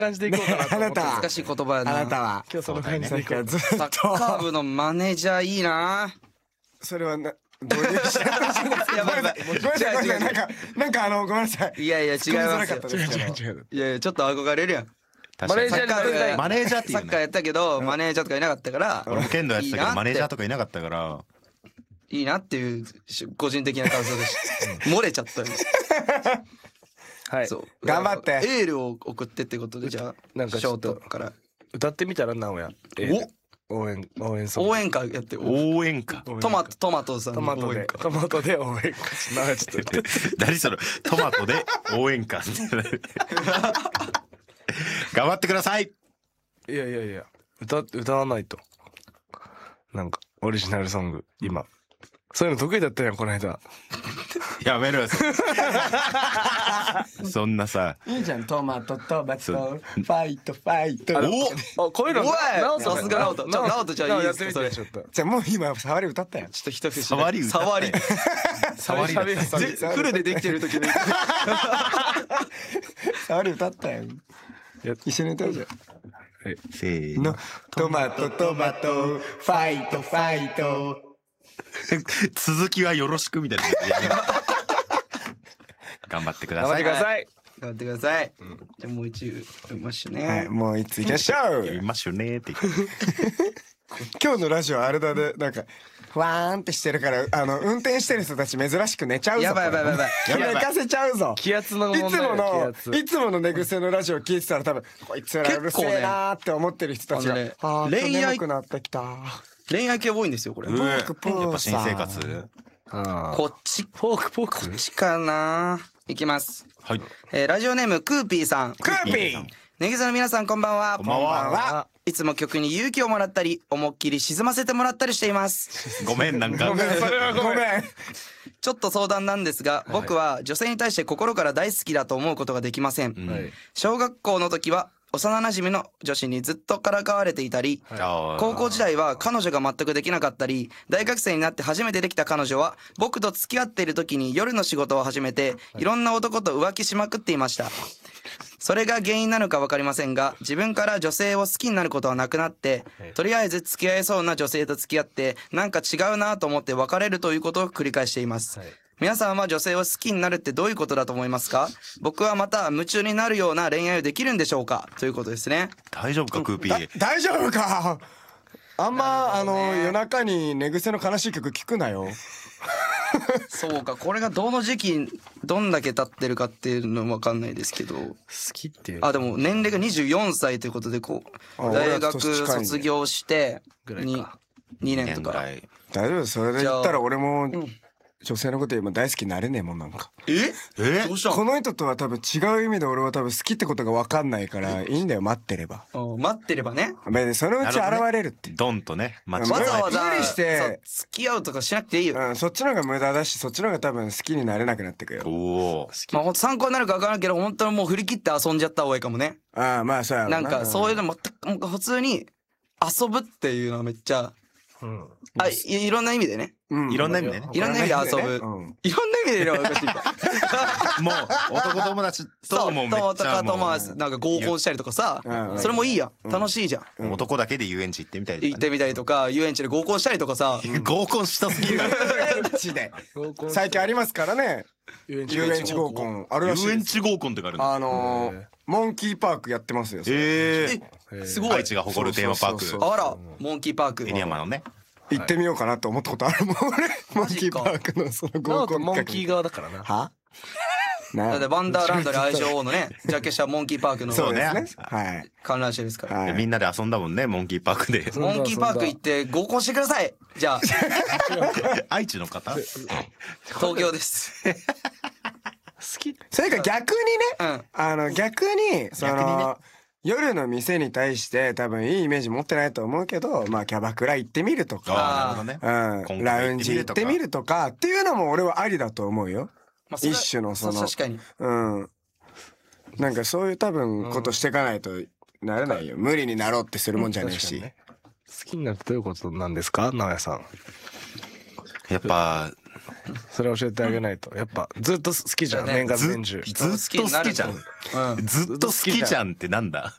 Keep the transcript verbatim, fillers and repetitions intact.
感じでいこうかなと思って。 あなたは難しい言葉やな。 あなたは今日その感じでいこう。 ずっサッカー部のマネージャーいいな。 それはなどういう人やばいやばい。 ごめんなさいごめんなさいなんかなんかあのごめんなさい。 いやいや違いますよ。 突っ込みづらかったですけど違う違う。 いやいやちょっと憧れるやん。 マネージャーにサッカー部なりたい。 マネージャーっていうねサッカーやったけどマネージャーとかいなかったから俺も剣道やってたけいいなってどマネージャーとかいなかったからいいなっていう個人的な感想でした。漏れちゃったよ。 はい。 そう頑張ってエールを送ってってことでじゃあなんかショーちょっとトから歌ってみたら直哉。応援応援ソング。 応援歌やって応援歌トマトトマトさんトマトでの応援歌。 トマトで応援歌。直哉ちょっと。 何そのトマトで応援歌頑張ってください。 いやいやいや歌歌わないと。なんかオリジナルソング今。そういうの得意だったやんこの間。 やめろよそそんなさいいじゃんトマトトマトそうファイトファイト。 おあこういうの。 おい直人さすが直人。ちょ直人じゃあいいですかそれ。 ちょっと。 じゃあもう今触り歌ったやん。 ちょっと一節触り歌った触り触りだ喋る触りぜフルでできてる時に触り歌ったやん。一緒に歌うじゃん。 せーののトマトトマトファイトファイト。 続きはよろしくみたいな頑張ってください。 頑張ってください。 頑張ってください。じゃあもう一言読みましょうはいね。 もういつ行きましょう。 言いましょうねって言って今日のラジオあれだねなんかふわーんってしてるからあの運転してる人たち珍しく寝ちゃうぞ。 やばいやばいやばいやばい寝かせちゃうぞ。 気圧の問題。 いつもの気圧いつもの寝癖のラジオ聞いてたら多分こいつらうるせえなーって思ってる人たちが、 あのねあー恋愛眠くなってきた。 恋愛系多いんですよこれ。 うえやっポークぱ新生活あこっちポークポーク。 こっちかな。いきます。 はいえーラジオネームクーピーさん。 クーピーネギズの皆さんこんばんは。 こんばんは。 いつも曲に勇気をもらったり思いっきり沈ませてもらったりしています。 ごめんなんかごめんそれはごめん。 ちょっと相談なんですが、僕は女性に対して心から大好きだと思うことができません。 うんはい。 小学校の時は幼馴染の女子にずっとからかわれていたり、 じゃあ高校時代は彼女が全くできなかったり、大学生になって初めてできた彼女は僕と付き合っている時に夜の仕事を始めていろんな男と浮気しまくっていました。それが原因なのか分かりませんが、自分から女性を好きになることはなくなって、とりあえず付き合えそうな女性と付き合ってなんか違うなと思って別れるということを繰り返しています。 はい皆さんは女性を好きになるってどういうことだと思いますか？僕はまた夢中になるような恋愛をできるんでしょうか？ということですね。 大丈夫かクーピだー大丈夫か。あんまあの夜中に寝癖の悲しい曲聞くなよ。 そうか、これがどの時期どんだけ経ってるかっていうのは分かんないですけど、 好きっていう。 あでも年齢がにじゅうよんさいということで、こうあ大学俺は年近いね卒業してぐらいにかにねんとか。 年ぐらい大丈夫それで言ったら俺もん女性のこと今大好きになれねえもんなんか。 え？ えどうしたこの人とは多分違う意味で俺は多分好きってことが分かんないからいいんだよ待ってれば。 の？待ってればね。 別にそのうち現れるって。 ドンとね間違わわざわえざ無理してそう付き合うとかしなくていいよ。 うん、そっちの方が無駄だしそっちの方が多分好きになれなくなってくよ。 おおまあほんと参考になるか分からんけど、本当にもう振り切って遊んじゃった方がいいかもね。 ああまあそうやろなんかそういうののももう普通に遊ぶっていうのはめっちゃうん。 あ い, いろんな意味でね。 いいろんな意味でねいろんな意味で遊ぶ。 うんいろんな意味でいろんなおかしいか。 もう男友達そう、 ともめっ友ちゃも達友達なんか合コンしたりとかさうん、 それもいいやん。楽しいじゃん。 う男だけで遊園地行ってみたりとかね行ってみたりとか、遊園地で合コンしたりとかさ。 合コンしたすぎる遊園地で最近ありますからね。 遊園地遊園地合コンあるらしい遊園です。 地合コンってがあるのあのーモンキーパークやってますよ。それええ、すごい愛。知が誇るテーマパそうそうそうークあら、モンキーパーク。 エニアマのね行ってみようかなと思ったことあるもん俺。モンキーパークのその合直人コンモンキー側だからな。 はだってなワンダーランドで愛情王のね、ジャケ写モンキーパークのそうねですね。はい観覧車ですから。 はい。 みんなで遊んだもんねモンキーパークでモンキーパーク行って合コンしてください。じゃあ、 愛知の方東京です。 好き。 それか逆にね、 うん。 あの逆にそ逆にねの夜の店に対して多分いいイメージ持ってないと思うけど、まあキャバクラ行ってみるとか、 ああなるほどねうん、ラウンジ行ってみるとかっていうのも俺はありだと思うよ。 まあそれは一種のその確かに。 うん。なんかそういう多分ことしていかないとなれないよ。無理になろうってするもんじゃないし。 確かにね好きになるってどういうことなんですか直哉さん。 やっぱそれ教えてあげないと。やっぱずっと好きじゃん、 だね年がら年中。 ずっと好きじゃん。ずっと好きじゃんってなんだ。